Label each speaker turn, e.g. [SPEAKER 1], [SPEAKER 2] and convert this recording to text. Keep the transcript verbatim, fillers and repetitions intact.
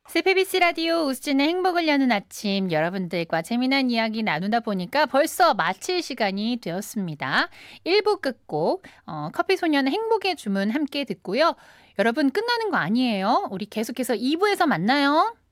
[SPEAKER 1] 씨피비씨 라디오 우스진의 행복을 여는 아침 여러분들과 재미난 이야기 나누다 보니까 벌써 마칠 시간이 되었습니다. 일 부 끝곡 어, 커피소년 행복의 주문 함께 듣고요. 여러분 끝나는 거 아니에요. 우리 계속해서 이 부에서 만나요.